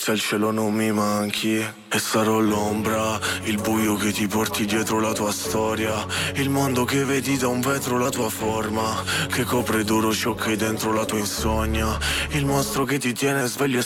Se il cielo non mi manchi e sarò l'ombra, il buio che ti porti dietro la tua storia, il mondo che vedi da un vetro la tua forma, che copre d'oro ciò che hai dentro la tua insonnia, il mostro che ti tiene sveglio e